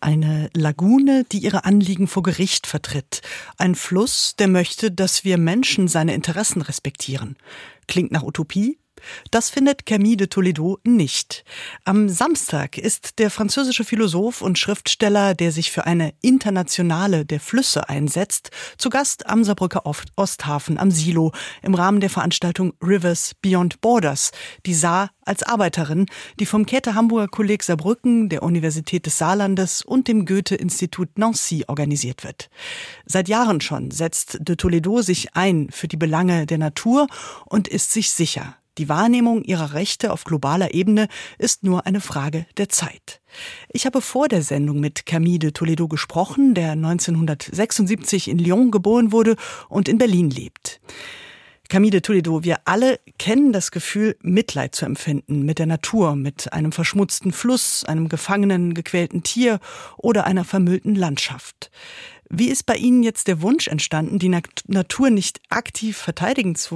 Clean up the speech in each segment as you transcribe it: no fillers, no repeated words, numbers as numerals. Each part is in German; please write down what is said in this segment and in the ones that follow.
Eine Lagune, die ihre Anliegen vor Gericht vertritt. Ein Fluss, der möchte, dass wir Menschen seine Interessen respektieren. Klingt nach Utopie? Das findet Camille de Toledo nicht. Am Samstag ist der französische Philosoph und Schriftsteller, der sich für eine Internationale der Flüsse einsetzt, zu Gast am Saarbrücker Osthafen am Silo im Rahmen der Veranstaltung Rivers Beyond Borders, die Saar als Arbeiterin, die vom Käthe-Hamburger Kolleg Saarbrücken, der Universität des Saarlandes und dem Goethe-Institut Nancy organisiert wird. Seit Jahren schon setzt de Toledo sich ein für die Belange der Natur und ist sich sicher: Die Wahrnehmung ihrer Rechte auf globaler Ebene ist nur eine Frage der Zeit. Ich habe vor der Sendung mit Camille de Toledo gesprochen, der 1976 in Lyon geboren wurde und in Berlin lebt. Camille de Toledo, wir alle kennen das Gefühl, Mitleid zu empfinden mit der Natur, mit einem verschmutzten Fluss, einem gefangenen, gequälten Tier oder einer vermüllten Landschaft. Wie ist bei Ihnen jetzt der Wunsch entstanden, die Natur aktiv verteidigen zu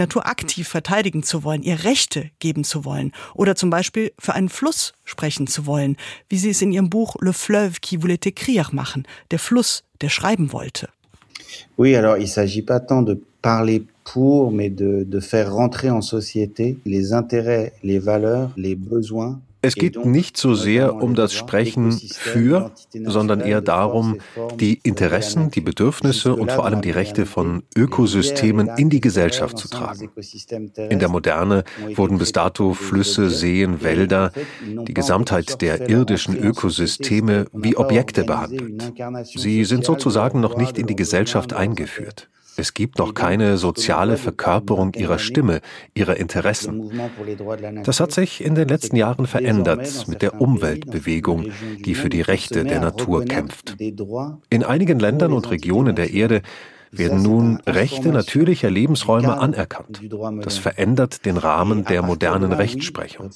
wollen, ihr Rechte geben zu wollen oder zum Beispiel für einen Fluss sprechen zu wollen, wie Sie es in Ihrem Buch Le Fleuve qui voulait écrire machen, der Fluss, der schreiben wollte? Oui, alors il s'agit pas tant de parler pour, mais de faire rentrer en société les intérêts, les valeurs, les besoins. Es geht nicht so sehr um das Sprechen für, sondern eher darum, die Interessen, die Bedürfnisse und vor allem die Rechte von Ökosystemen in die Gesellschaft zu tragen. In der Moderne wurden bis dato Flüsse, Seen, Wälder, die Gesamtheit der irdischen Ökosysteme wie Objekte behandelt. Sie sind sozusagen noch nicht in die Gesellschaft eingeführt. Es gibt noch keine soziale Verkörperung ihrer Stimme, ihrer Interessen. Das hat sich in den letzten Jahren verändert mit der Umweltbewegung, die für die Rechte der Natur kämpft. In einigen Ländern und Regionen der Erde werden nun Rechte natürlicher Lebensräume anerkannt. Das verändert den Rahmen der modernen Rechtsprechung.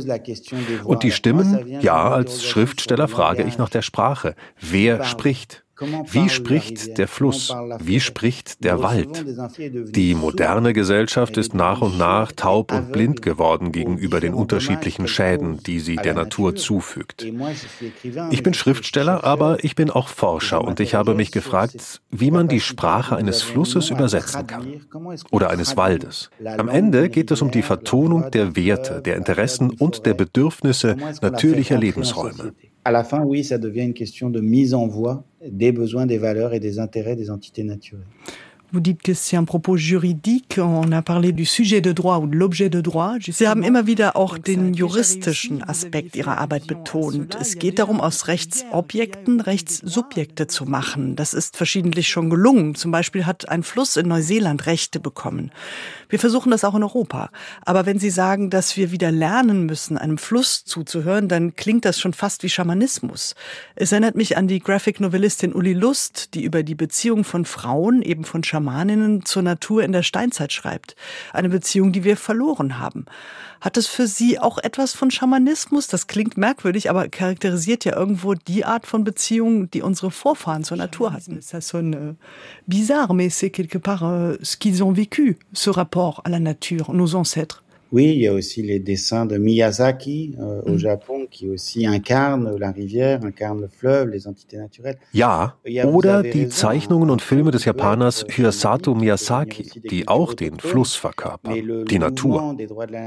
Und die Stimmen, ja, als Schriftsteller frage ich nach der Sprache. Wer spricht? Wie spricht der Fluss? Wie spricht der Wald? Die moderne Gesellschaft ist nach und nach taub und blind geworden gegenüber den unterschiedlichen Schäden, die sie der Natur zufügt. Ich bin Schriftsteller, aber ich bin auch Forscher und ich habe mich gefragt, wie man die Sprache eines Flusses übersetzen kann oder eines Waldes. Am Ende geht es um die Vertonung der Werte, der Interessen und der Bedürfnisse natürlicher Lebensräume. À la fin, oui, ça devient une question de mise en voix des besoins, des valeurs et des intérêts des entités naturelles. Vous dites que c'est un propos juridique. On a parlé du sujet de droit ou de l'objet de droit. Sie haben immer wieder auch den juristischen Aspekt Ihrer Arbeit betont. Es geht darum, aus Rechtsobjekten Rechtssubjekte zu machen. Das ist verschiedentlich schon gelungen. Zum Beispiel hat ein Fluss in Neuseeland Rechte bekommen. Wir versuchen das auch in Europa. Aber wenn Sie sagen, dass wir wieder lernen müssen, einem Fluss zuzuhören, dann klingt das schon fast wie Schamanismus. Es erinnert mich an die Graphic-Novellistin Uli Lust, die über die Beziehung von Frauen, eben von Schamaninnen, zur Natur in der Steinzeit schreibt. Eine Beziehung, die wir verloren haben. Hat es für Sie auch etwas von Schamanismus? Das klingt merkwürdig, aber charakterisiert ja irgendwo die Art von Beziehung, die unsere Vorfahren zur Natur hatten. Ça sonne bizarre, mais c'est quelque part ce qu'ils ont vécu, ce rapport à la nature, nos ancêtres. Oui, il y a aussi les dessins de Miyazaki au Japon qui aussi incarnent la rivière, incarnent le fleuve, les entités naturelles. Ja, oder die Zeichnungen und Filme des Japaners Hayao Miyazaki, die auch den Fluss verkörpern, die Natur.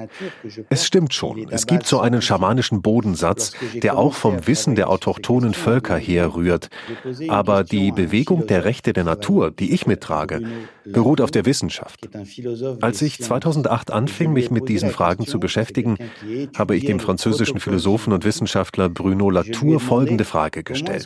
Es stimmt schon, es gibt so einen schamanischen Bodensatz, der auch vom Wissen der autochthonen Völker herrührt. Aber die Bewegung der Rechte der Natur, die ich mittrage, beruht auf der Wissenschaft. Als ich 2008 anfing, mich mit diesen Fragen zu beschäftigen, habe ich dem französischen Philosophen und Wissenschaftler Bruno Latour folgende Frage gestellt.